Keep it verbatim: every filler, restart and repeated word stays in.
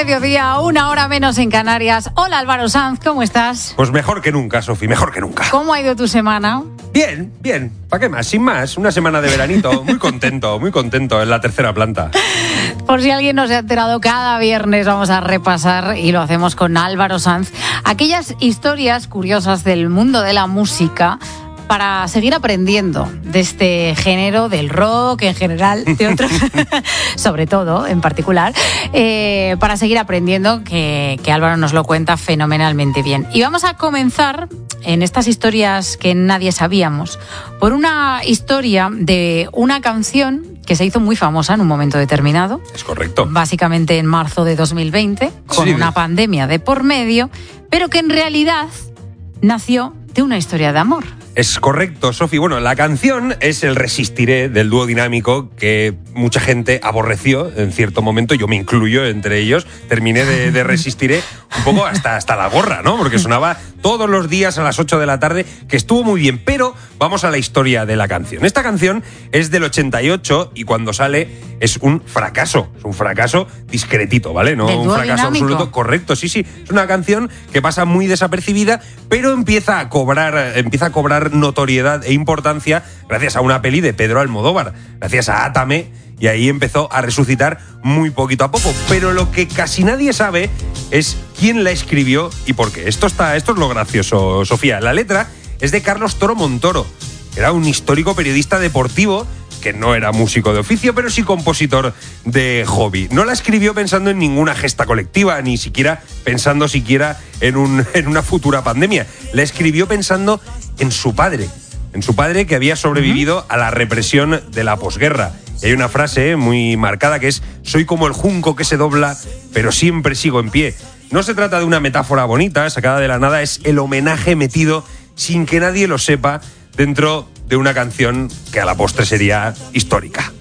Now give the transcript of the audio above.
mediodía, una hora menos en Canarias. Hola Álvaro Sanz, ¿cómo estás? Pues mejor que nunca, Sofi, mejor que nunca. ¿Cómo ha ido tu semana? Bien, bien. ¿Para qué más? Sin más. Una semana de veranito. Muy contento, muy contento en la tercera planta. Por si alguien no se ha enterado, cada viernes vamos a repasar, y lo hacemos con Álvaro Sanz, aquellas historias curiosas del mundo de la música, para seguir aprendiendo de este género, del rock en general, de otros, sobre todo, en particular, eh, para seguir aprendiendo, que, que Álvaro nos lo cuenta fenomenalmente bien. Y vamos a comenzar en estas historias que nadie sabíamos, por una historia de una canción que se hizo muy famosa en un momento determinado. Es correcto. Básicamente en marzo de dos mil veinte, con sí. una pandemia de por medio, pero que en realidad nació de una historia de amor. Es correcto, Sofi. Bueno, la canción es el Resistiré del dúo dinámico que mucha gente aborreció en cierto momento, yo me incluyo entre ellos. Terminé de, de Resistiré un poco hasta, hasta la gorra, ¿no? Porque sonaba todos los días a las ocho de la tarde, que estuvo muy bien. Pero vamos a la historia de la canción. Esta canción es del ochenta y ocho y cuando sale es un fracaso. Es un fracaso discretito, ¿vale? No un fracaso dinámico. absoluto. Correcto, sí, sí. Es una canción que pasa muy desapercibida, pero empieza a cobrar, empieza a cobrar notoriedad e importancia gracias a una peli de Pedro Almodóvar, gracias a Átame, y ahí empezó a resucitar muy poquito a poco. Pero lo que casi nadie sabe es quién la escribió y por qué. Esto está, esto es lo gracioso, Sofía. La letra es de Carlos Toro Montoro. Era un histórico periodista deportivo que no era músico de oficio, pero sí compositor de hobby. No la escribió pensando en ninguna gesta colectiva, ni siquiera pensando siquiera en, un, en una futura pandemia. La escribió pensando en su padre, en su padre que había sobrevivido a la represión de la posguerra. Y hay una frase muy marcada que es: soy como el junco que se dobla, pero siempre sigo en pie. No se trata de una metáfora bonita, sacada de la nada, es el homenaje metido sin que nadie lo sepa dentro de una canción que a la postre sería histórica.